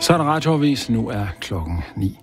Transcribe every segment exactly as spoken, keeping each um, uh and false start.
Så er der radioavis. Nu er klokken ni.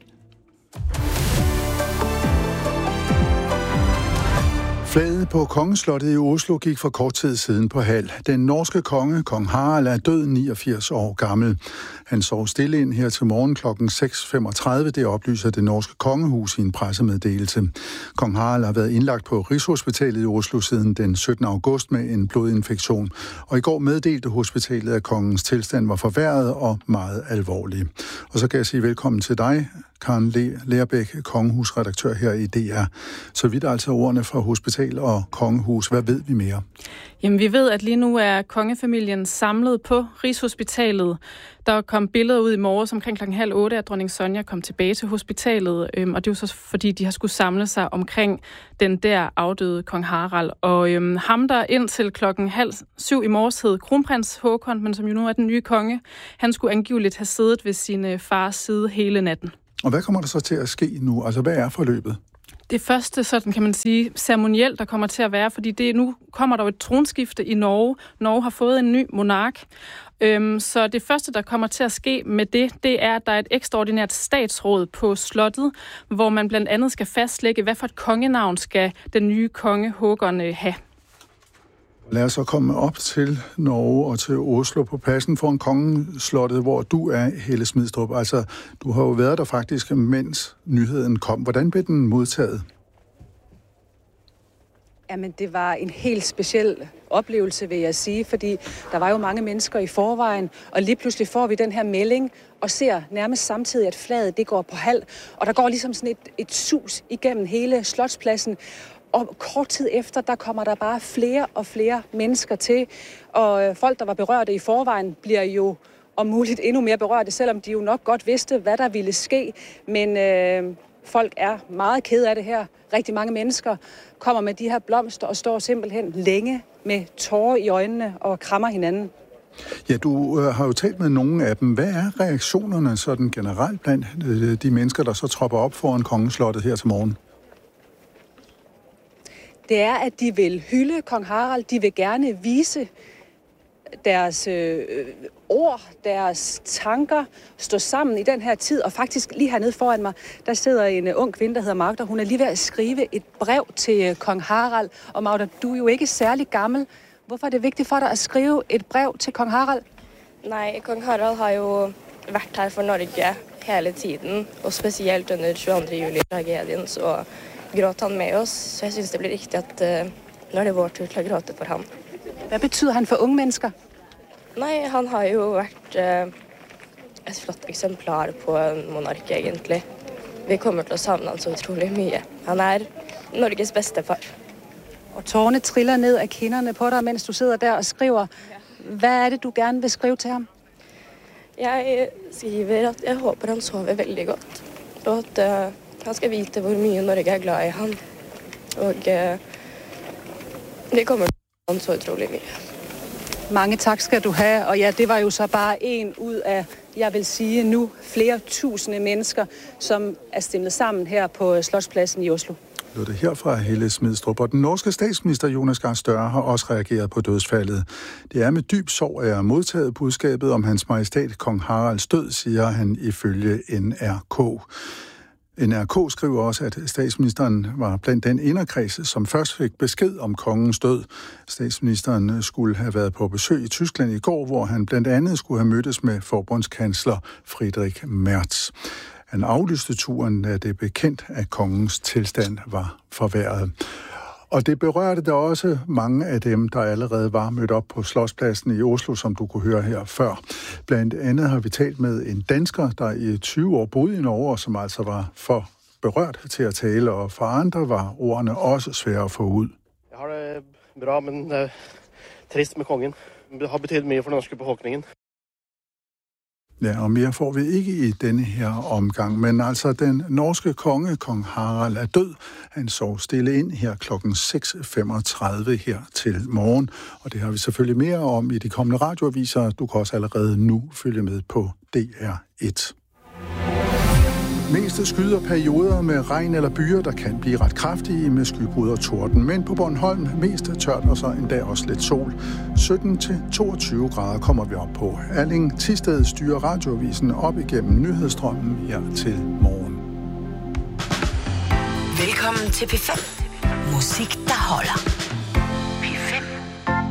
Flaget på Kongeslottet i Oslo gik for kort tid siden på halv. Den norske konge, kong Harald, er død niogfirs år gammel. Han sov stille ind her til morgen klokken seks femogtredive. Det oplyser det norske kongehus i en pressemeddelelse. Kong Harald har været indlagt på Rigshospitalet i Oslo siden den syttende august med en blodinfektion. Og i går meddelte hospitalet, at kongens tilstand var forværret og meget alvorlig. Og så kan jeg sige velkommen til dig, Karen Lerbæk, kongehusredaktør her i D R. Så vidt altså ordene fra hospital og kongehus. Hvad ved vi mere? Jamen, vi ved, at lige nu er kongefamilien samlet på Rigshospitalet. Der kom billeder ud i morges omkring klokken halv otte, at dronning Sonja kom tilbage til hospitalet. Øhm, og det er jo så, fordi de har skulle samle sig omkring den der afdøde kong Harald. Og øhm, ham, der indtil klokken halv syv i morges hed kronprins Håkon, men som jo nu er den nye konge, han skulle angiveligt have siddet ved sin øh, fars side hele natten. Og hvad kommer der så til at ske nu? Altså, hvad er forløbet? Det første, sådan kan man sige, ceremonielt, der kommer til at være, fordi det, nu kommer der jo et tronskifte i Norge. Norge har fået en ny monark. Øhm, så det første, der kommer til at ske med det, det er, at der er et ekstraordinært statsråd på slottet, hvor man blandt andet skal fastlægge, hvad for et kongenavn skal den nye konge Håkon øh, have. Lad os så komme op til Norge og til Oslo på pladsen foran Kongeslottet, hvor du er, Helle Smidstrup. Altså, du har jo været der faktisk, mens nyheden kom. Hvordan blev den modtaget? Jamen, det var en helt speciel oplevelse, vil jeg sige, fordi der var jo mange mennesker i forvejen, og lige pludselig får vi den her melding, og ser nærmest samtidig, at flaget det går på halv, og der går ligesom sådan et, et sus igennem hele Slotspladsen. Og kort tid efter, der kommer der bare flere og flere mennesker til, og folk, der var berørte i forvejen, bliver jo om muligt endnu mere berørte, selvom de jo nok godt vidste, hvad der ville ske. Men øh, folk er meget kede af det her. Rigtig mange mennesker kommer med de her blomster og står simpelthen længe med tårer i øjnene og krammer hinanden. Ja, du øh, har jo talt med nogle af dem. Hvad er reaktionerne sådan generelt blandt øh, de mennesker, der så tropper op foran Kongeslottet her til morgen? Det er, at de vil hylde kong Harald. De vil gerne vise deres øh, ord, deres tanker, stå sammen i den her tid. Og faktisk lige hernede foran mig, der sidder en uh, ung kvinde, der hedder Magda. Hun er lige ved at skrive et brev til uh, kong Harald. Og Magda, du er jo ikke særlig gammel. Hvorfor er det vigtigt for dig at skrive et brev til kong Harald? Nej, kong Harald har jo været her for Norge hele tiden. Og specielt under tyvende juli-tragedien, så gråt han med os, så jeg synes, det bliver rigtigt, at uh, nu er det vår tur til at gråte for ham. Hvad betyder han for unge mennesker? Nej, han har jo været uh, et flot eksemplar på en monark, egentlig. Vi kommer til at savne han så utrolig mye. Han er Norges bedste far. Og tårerne triller ned af kinderne på dig, mens du sidder der og skriver. Hvad er det, du gerne vil skrive til ham? Jeg skriver, at jeg håber, han sover veldig godt. Og at uh, han skal vite, hvor mye Norge er glad i ham. Og uh, det kommer til at han så utrolig mye. Mange tak skal du have. Og ja, det var jo så bare en ud af, jeg vil sige nu, flere tusinde mennesker, som er stemmet sammen her på Slotspladsen i Oslo. Det er herfra Helle Smidstrup. Og den norske statsminister Jonas Gahr Støre har også reageret på dødsfaldet. Det er med dyb sorg, at jeg har modtaget budskabet om hans majestæt kong Haralds død, siger han ifølge N R K. N R K skriver også, at statsministeren var blandt den inderkreds, som først fik besked om kongens død. Statsministeren skulle have været på besøg i Tyskland i går, hvor han blandt andet skulle have mødtes med forbundskansler Friedrich Merz. Han aflyste turen, da det bekendt, at kongens tilstand var forværret. Og det berørte da også mange af dem, der allerede var mødt op på Slotspladsen i Oslo, som du kunne høre her før. Blandt andet har vi talt med en dansker, der i tyve år boede i Norge, som altså var for berørt til at tale, og for andre var ordene også svære at få ud. Jeg har det bra, men uh, trist med kongen. Det har betydet mye for den norske befolkningen. Ja, og mere får vi ikke i denne her omgang, men altså den norske konge, kong Harald, er død. Han sov stille ind her klokken seks femogtredive her til morgen, og det har vi selvfølgelig mere om i de kommende radioaviser. Du kan også allerede nu følge med på D R et. Mest skyder perioder med regn eller byer, der kan blive ret kraftige med skybrud og torden. Men på Bornholm mest tørt og så endda også lidt sol. sytten til toogtyve grader kommer vi op på. Erling Thisted styrer radioavisen op igennem nyhedsstrømmen her til morgen. Velkommen til P fem. Musik, der holder.